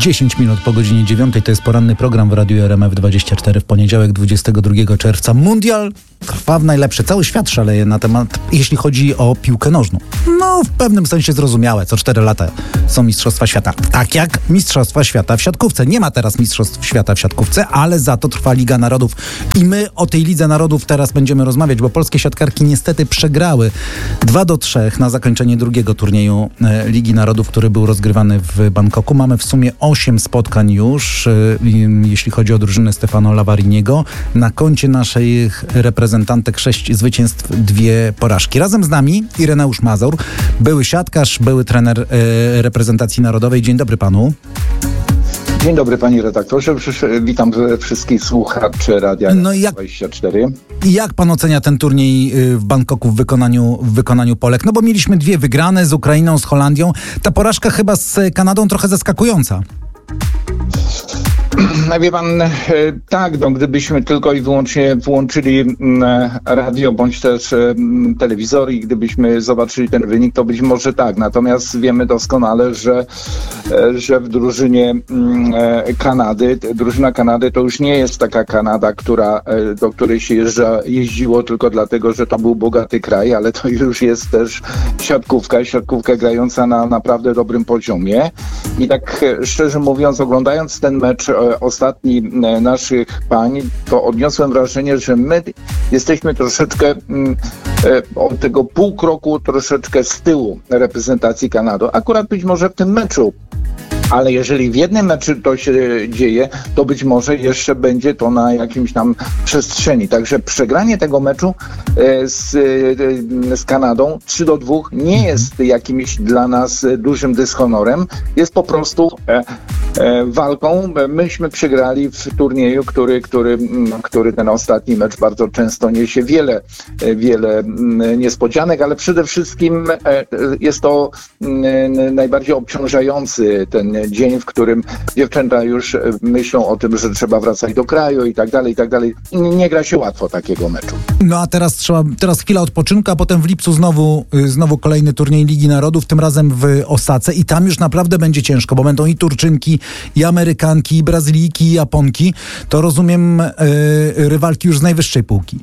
10 minut po godzinie 9. To jest poranny program w Radiu RMF24 w poniedziałek 22 czerwca. Mundial trwa w najlepsze. Cały świat szaleje na temat, jeśli chodzi o piłkę nożną. No, w pewnym sensie zrozumiałe. Co 4 lata są Mistrzostwa Świata. Tak jak Mistrzostwa Świata w siatkówce. Nie ma teraz Mistrzostw Świata w siatkówce, ale za to trwa Liga Narodów. I my o tej Lidze Narodów teraz będziemy rozmawiać, bo polskie siatkarki niestety przegrały 2-3 na zakończenie drugiego turnieju Ligi Narodów, który był rozgrywany w Bangkoku. Mamy w sumie 8 spotkań już, jeśli chodzi o drużynę Stefano Lavariniego. Na koncie naszych reprezentantek 6 zwycięstw, 2 porażki. Razem z nami Ireneusz Mazur, były siatkarz, były trener reprezentacji narodowej. Dzień dobry panu. Dzień dobry panie redaktorze, witam wszystkich słuchaczy Radia 24. I jak pan ocenia ten turniej w Bangkoku w wykonaniu Polek? No bo mieliśmy 2 wygrane z Ukrainą, z Holandią. Ta porażka chyba z Kanadą trochę zaskakująca. Wie pan, tak, no, gdybyśmy tylko i wyłącznie włączyli radio bądź też telewizor i gdybyśmy zobaczyli ten wynik, to być może tak. Natomiast wiemy doskonale, że w drużynie Kanady, drużyna Kanady to już nie jest taka Kanada, do której się jeździło tylko dlatego, że to był bogaty kraj, ale to już jest też siatkówka grająca na naprawdę dobrym poziomie. I tak szczerze mówiąc, oglądając ten mecz ostatni naszych pań, to odniosłem wrażenie, że my jesteśmy troszeczkę od tego pół kroku troszeczkę z tyłu reprezentacji Kanady. Akurat być może w tym meczu. Ale jeżeli w jednym meczu to się dzieje, to być może jeszcze będzie to na jakimś tam przestrzeni. Także przegranie tego meczu z Kanadą 3-2 nie jest jakimś dla nas dużym dyshonorem. Jest po prostu walką. Myśmy przegrali w turnieju, który ten ostatni mecz bardzo często niesie wiele niespodzianek, ale przede wszystkim jest to najbardziej obciążający ten dzień, w którym dziewczęta już myślą o tym, że trzeba wracać do kraju i tak dalej, i tak dalej. Nie gra się łatwo takiego meczu. No a teraz chwila odpoczynku, a potem w lipcu znowu kolejny turniej Ligi Narodów, tym razem w Osace i tam już naprawdę będzie ciężko, bo będą i Turczynki, i Amerykanki, i Brazylijki, i Japonki. To rozumiem rywalki już z najwyższej półki.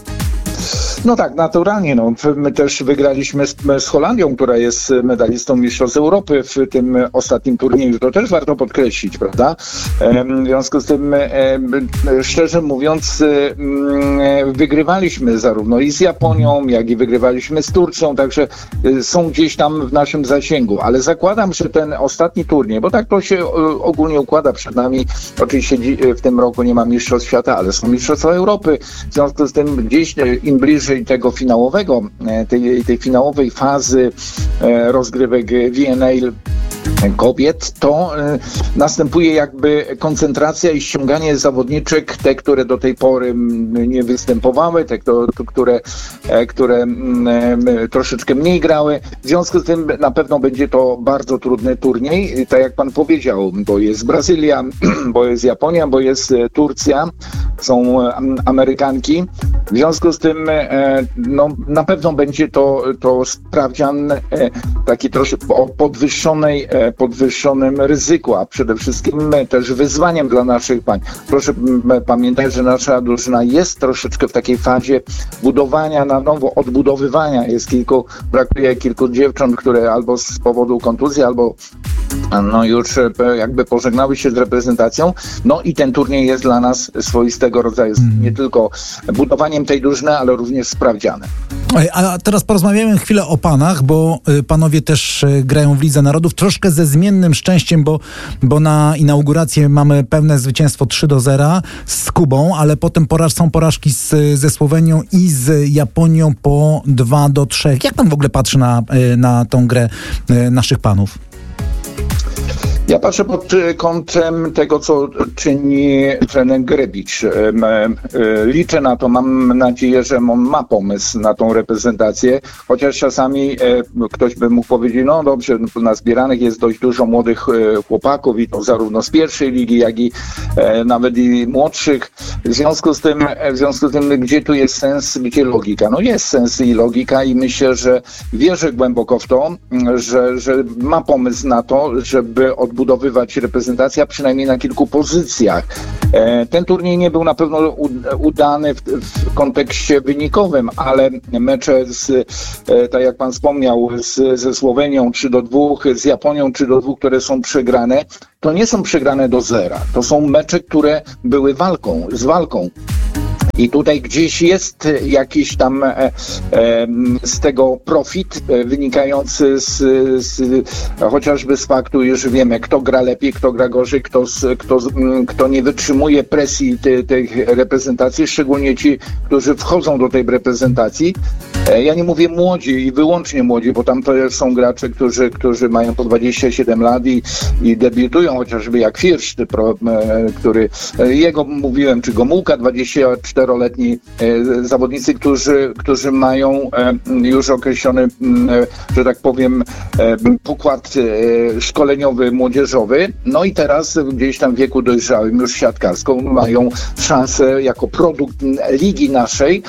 No tak, naturalnie. No. My też wygraliśmy z Holandią, która jest medalistą Mistrzostw Europy w tym ostatnim turnieju. To też warto podkreślić, prawda? W związku z tym, szczerze mówiąc, wygrywaliśmy zarówno i z Japonią, jak i wygrywaliśmy z Turcją, także są gdzieś tam w naszym zasięgu. Ale zakładam, że ten ostatni turniej, bo tak to się ogólnie układa przed nami, oczywiście w tym roku nie ma Mistrzostw Świata, ale są Mistrzostwa Europy. W związku z tym gdzieś im bliżej tego finałowego, tej finałowej fazy rozgrywek VNA kobiet, to następuje jakby koncentracja i ściąganie zawodniczek, te, które do tej pory nie występowały, te, które troszeczkę mniej grały. W związku z tym na pewno będzie to bardzo trudny turniej, tak jak pan powiedział, bo jest Brazylia, bo jest Japonia, bo jest Turcja, są Amerykanki. W związku z tym no, na pewno będzie to sprawdzian taki troszkę o podwyższonym ryzyku, a przede wszystkim też wyzwaniem dla naszych pań. Proszę pamiętać, że nasza drużyna jest troszeczkę w takiej fazie budowania na nowo, odbudowywania. Brakuje kilku dziewcząt, które albo z powodu kontuzji, albo no już jakby pożegnały się z reprezentacją. No i ten turniej jest dla nas swoistego rodzaju nie tylko budowaniem tej drużyny, ale również sprawdzianem. A teraz porozmawiamy chwilę o panach, bo panowie też grają w Lidze Narodów, troszkę ze zmiennym szczęściem, bo na inaugurację mamy pełne zwycięstwo 3-0 z Kubą, ale potem są porażki ze Słowenią i z Japonią po 2-3. Jak pan w ogóle patrzy na tą grę naszych panów? Ja patrzę pod kątem tego, co czyni trener Grebicz. Liczę na to, mam nadzieję, że on ma pomysł na tą reprezentację, chociaż czasami ktoś by mógł powiedzieć, no dobrze, na zbieranych jest dość dużo młodych chłopaków i to zarówno z pierwszej ligi, jak i nawet i młodszych. W związku z tym, gdzie tu jest sens, gdzie logika? No jest sens i logika i myślę, że wierzę głęboko w to, że ma pomysł na to, żeby odbudować odbudowywać reprezentację, a przynajmniej na kilku pozycjach. Ten turniej nie był na pewno udany w kontekście wynikowym, ale mecze tak jak pan wspomniał, ze Słowenią 3-2, z Japonią 3-2, które są przegrane, to nie są przegrane do zera. To są mecze, które były z walką. I tutaj gdzieś jest jakiś tam z tego profit wynikający chociażby z faktu, że wiemy, kto gra lepiej, kto gra gorzej, kto nie wytrzymuje presji tych reprezentacji, szczególnie ci, którzy wchodzą do tej reprezentacji. Ja nie mówię młodzi i wyłącznie młodzi, bo tam to są gracze, którzy mają po 27 lat i debiutują, chociażby jak Firsz, który jego mówiłem, czy Gomułka, 24-letni zawodnicy, którzy mają już określony, że tak powiem, pokład szkoleniowy, młodzieżowy. No i teraz gdzieś tam w wieku dojrzałym, już siatkarską, mają szansę jako produkt ligi naszej,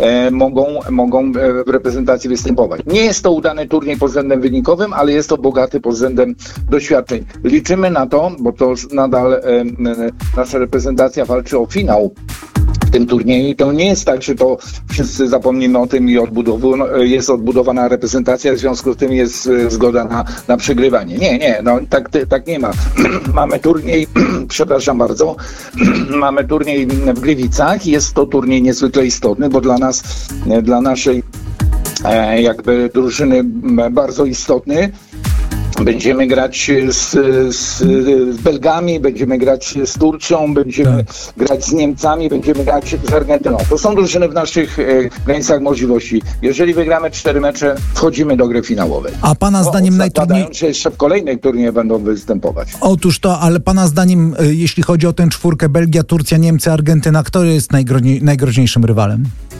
mogą w reprezentacji występować. Nie jest to udany turniej pod względem wynikowym, ale jest to bogaty pod względem doświadczeń. Liczymy na to, bo to nadal nasza reprezentacja walczy o finał w tym turnieju i to nie jest tak, że to wszyscy zapomnimy o tym i jest odbudowana reprezentacja, w związku z tym jest zgoda na przegrywanie. Nie, no tak nie ma. Mamy turniej, przepraszam bardzo, mamy turniej w Gliwicach. Jest to turniej niezwykle istotny, bo dla naszej jakby drużyny bardzo istotny. Będziemy grać z Belgami, będziemy grać z Turcją, będziemy grać z Niemcami, będziemy grać z Argentyną. To są drużyny w naszych granicach możliwości. Jeżeli wygramy 4 mecze, wchodzimy do gry finałowej. A pana zdaniem najtrudniej... że jeszcze w kolejnej turnieju będą występować. Otóż to, ale pana zdaniem, jeśli chodzi o tę czwórkę, Belgia, Turcja, Niemcy, Argentyna, kto jest najgroźniejszym rywalem?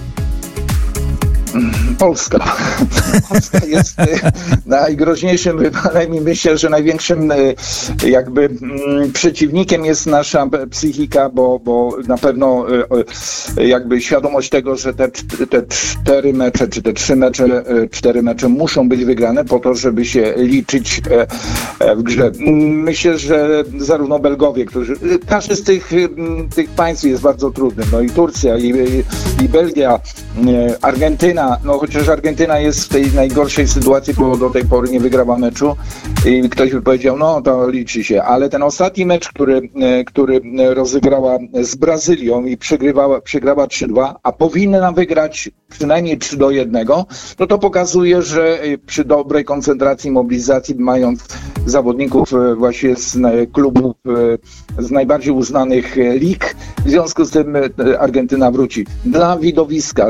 Polska. Polska jest najgroźniejszym rywalem i myślę, że największym jakby przeciwnikiem jest nasza psychika, bo na pewno jakby świadomość tego, że te 4 mecze, czy te 4 mecze muszą być wygrane po to, żeby się liczyć w grze. Myślę, że zarówno Belgowie, każdy z tych państw jest bardzo trudny. No i Turcja, i Belgia, Argentyna, no chociaż Argentyna jest w tej najgorszej sytuacji, bo do tej pory nie wygrała meczu i ktoś by powiedział, no to liczy się, ale ten ostatni mecz, który rozegrała z Brazylią i przegrała 3-2, a powinna wygrać przynajmniej 3-1, no to pokazuje, że przy dobrej koncentracji, mobilizacji, mając zawodników właśnie z klubów, z najbardziej uznanych lig, w związku z tym Argentyna wróci. Dla widowiska,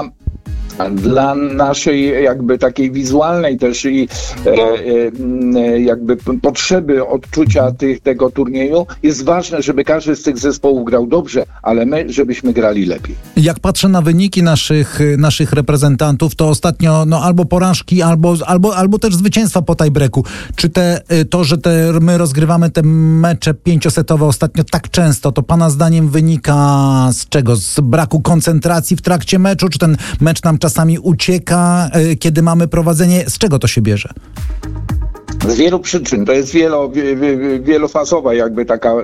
dla naszej jakby takiej wizualnej też i jakby potrzeby odczucia tego turnieju jest ważne, żeby każdy z tych zespołów grał dobrze, ale my, żebyśmy grali lepiej. Jak patrzę na wyniki naszych reprezentantów, to ostatnio albo porażki, albo też zwycięstwa po tiebreaku. Czy że my rozgrywamy te mecze 5-setowe ostatnio tak często, to pana zdaniem wynika z czego? Z braku koncentracji w trakcie meczu? Czy ten mecz nam czasami ucieka, kiedy mamy prowadzenie? Z czego to się bierze? Z wielu przyczyn. To jest wielofazowa jakby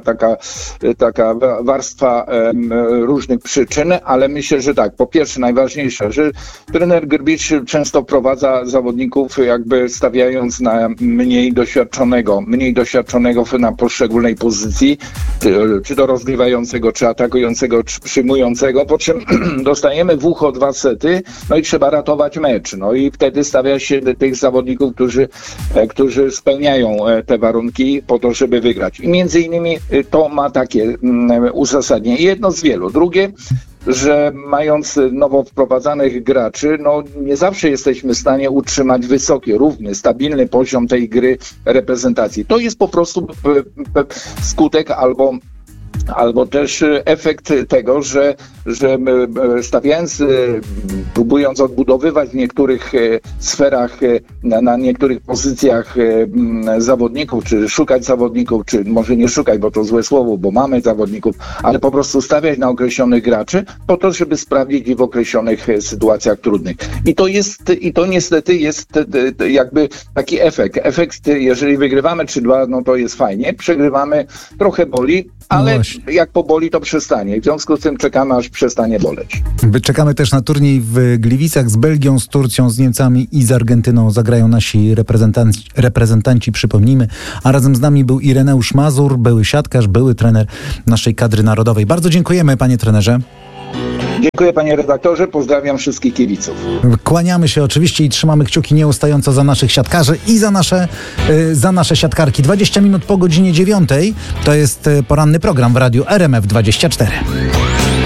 taka warstwa różnych przyczyn, ale myślę, że tak, po pierwsze najważniejsze, że trener Grbicz często wprowadza zawodników jakby stawiając na mniej doświadczonego na poszczególnej pozycji, czy to rozgrywającego, czy atakującego, czy przyjmującego, po czym dostajemy w ucho 2 sety, no i trzeba ratować mecz. No i wtedy stawia się tych zawodników, którzy spełniają te warunki po to, żeby wygrać. I między innymi to ma takie uzasadnienie. Jedno z wielu. Drugie, że mając nowo wprowadzanych graczy, no nie zawsze jesteśmy w stanie utrzymać wysoki, równy, stabilny poziom tej gry reprezentacji. To jest po prostu skutek albo albo też efekt tego, że stawiając, próbując odbudowywać w niektórych sferach, na niektórych pozycjach zawodników, czy szukać zawodników, czy może nie szukać, bo to złe słowo, bo mamy zawodników, ale po prostu stawiać na określonych graczy po to, żeby sprawdzić ich w określonych sytuacjach trudnych. I to niestety jest jakby taki efekt. Efekt, jeżeli wygrywamy 3-2, no to jest fajnie. Przegrywamy, trochę boli, ale jak poboli, to przestanie. W związku z tym czekamy, aż przestanie boleć. Czekamy też na turniej w Gliwicach z Belgią, z Turcją, z Niemcami i z Argentyną. Zagrają nasi reprezentanci, przypomnijmy. A razem z nami był Ireneusz Mazur, były siatkarz, były trener naszej kadry narodowej. Bardzo dziękujemy, panie trenerze. Dziękuję, panie redaktorze. Pozdrawiam wszystkich kibiców. Kłaniamy się oczywiście i trzymamy kciuki nieustająco za naszych siatkarzy i za nasze siatkarki. 20 minut po godzinie 9 to jest poranny program w radiu RMF 24.